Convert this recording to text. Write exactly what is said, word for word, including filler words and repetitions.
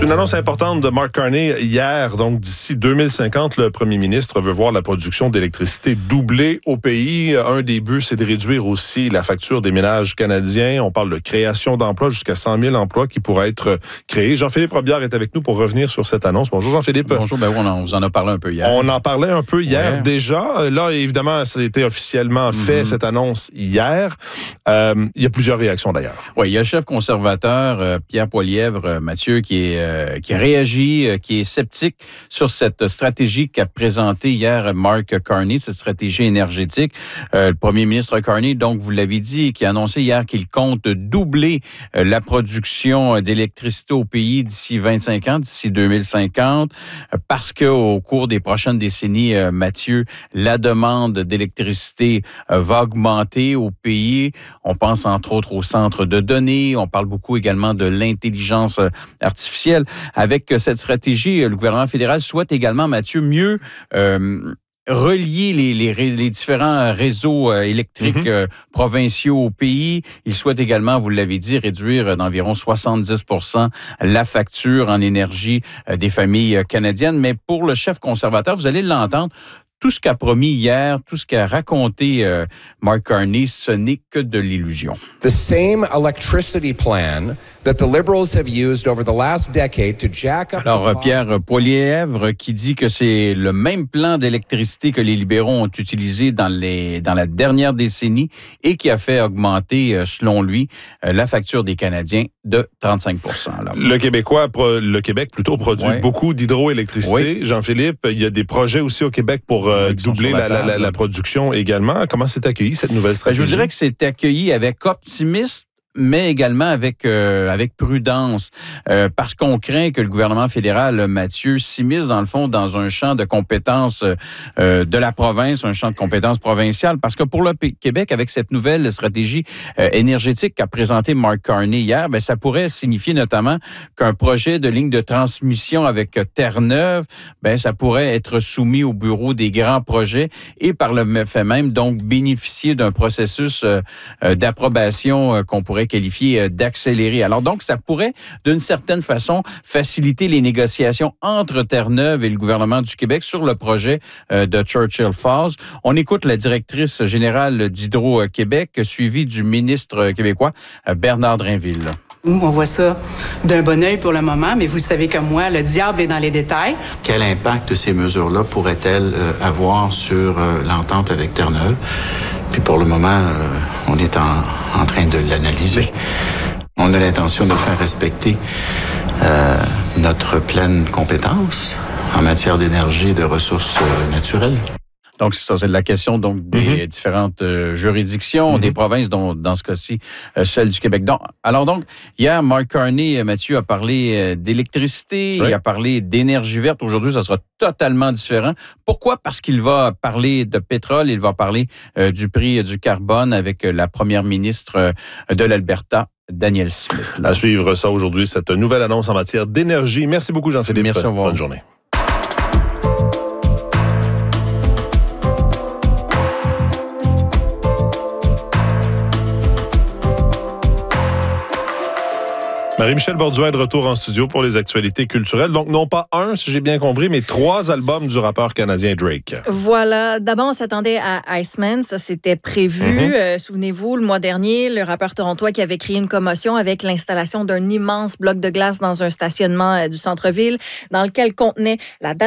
C'est une annonce importante de Mark Carney hier. Donc, d'ici deux mille cinquante, le premier ministre veut voir la production d'électricité doubler au pays. Un des buts, c'est de réduire aussi la facture des ménages canadiens. On parle de création d'emplois, jusqu'à cent mille emplois qui pourraient être créés. Jean-Philippe Robillard est avec nous pour revenir sur cette annonce. Bonjour Jean-Philippe. Bonjour, ben oui, on, en, on vous en a parlé un peu hier. On en parlait un peu hier ouais. déjà. Là, évidemment, ça a été officiellement fait, mm-hmm. cette annonce hier. Euh, il y a plusieurs réactions d'ailleurs. Oui, il y a le chef conservateur, euh, Pierre Poilievre, euh, Mathieu, qui, est, euh, qui a réagi, euh, qui est sceptique sur cette stratégie qu'a présentée hier Mark Carney, cette stratégie énergétique. Euh, le premier ministre Carney, donc, vous l'avez dit, qui a annoncé hier qu'il compte doubler euh, la production d'électricité au pays d'ici vingt-cinq ans, d'ici deux mille cinquante, euh, parce qu'au cours des prochaines décennies, euh, Mathieu, la demande d'électricité euh, va augmenter au pays. On pense entre autres au centre de données. On parle beaucoup également de l'intelligence artificielle. Avec cette stratégie, le gouvernement fédéral souhaite également, Mathieu, mieux euh, relier les, les, les différents réseaux électriques mm-hmm. euh, provinciaux au pays. Il souhaite également, vous l'avez dit, réduire d'environ soixante-dix pour cent la facture en énergie euh, des familles canadiennes. Mais pour le chef conservateur, vous allez l'entendre, tout ce qu'a promis hier, tout ce qu'a raconté euh, Mark Carney, ce n'est que de l'illusion. The same electricity plan that the Liberals have used over the last decade to jack up. Alors, Pierre Poilievre qui dit que c'est le même plan d'électricité que les libéraux ont utilisé dans, les, dans la dernière décennie et qui a fait augmenter, selon lui, la facture des Canadiens de trente-cinq pour cent. Alors, le Québécois, le Québec plutôt produit ouais. beaucoup d'hydroélectricité. Oui. Jean-Philippe, il y a des projets aussi au Québec pour euh, doubler la, la, la, la production également. Comment c'est accueilli cette nouvelle stratégie? Ben, je vous dirais que c'est accueilli avec optimisme, mais également avec euh, avec prudence, euh, parce qu'on craint que le gouvernement fédéral, Mathieu, s'immisce dans le fond dans un champ de compétences euh, de la province, un champ de compétences provinciales, parce que pour le P- Québec, avec cette nouvelle stratégie euh, énergétique qu'a présentée Mark Carney hier, ben ça pourrait signifier notamment qu'un projet de ligne de transmission avec Terre-Neuve, ben ça pourrait être soumis au bureau des grands projets et par le fait même donc bénéficier d'un processus euh, euh, d'approbation euh, qu'on pourrait qualifié d'accéléré. Alors donc, ça pourrait, d'une certaine façon, faciliter les négociations entre Terre-Neuve et le gouvernement du Québec sur le projet de Churchill Falls. On écoute la directrice générale d'Hydro-Québec, suivie du ministre québécois, Bernard Drainville. Nous, on voit ça d'un bon œil pour le moment, mais vous savez comme moi, le diable est dans les détails. Quel impact ces mesures-là pourraient-elles avoir sur l'entente avec Terre-Neuve? Puis pour le moment, euh, on est en, en train de l'analyser. On a l'intention de faire respecter euh, notre pleine compétence en matière d'énergie et de ressources euh, naturelles. Donc, c'est ça, c'est la question donc des mm-hmm. différentes euh, juridictions, mm-hmm. des provinces, dont dans ce cas-ci, euh, celle du Québec. Donc, alors donc, hier, Mark Carney, Mathieu, a parlé euh, d'électricité, oui. il a parlé d'énergie verte. Aujourd'hui, ça sera totalement différent. Pourquoi? Parce qu'il va parler de pétrole, il va parler euh, du prix du carbone avec euh, la première ministre euh, de l'Alberta, Danielle Smith. Là. À suivre ça aujourd'hui, cette nouvelle annonce en matière d'énergie. Merci beaucoup, Jean-Philippe. Merci, au revoir. Bonne journée. Marie-Michel Borduin est de retour en studio pour les actualités culturelles. Donc, non pas un, si j'ai bien compris, mais trois albums du rappeur canadien Drake. Voilà. D'abord, on s'attendait à Iceman. Ça, c'était prévu. Mm-hmm. Euh, souvenez-vous, le mois dernier, le rappeur torontois qui avait créé une commotion avec l'installation d'un immense bloc de glace dans un stationnement euh, du centre-ville dans lequel contenait la date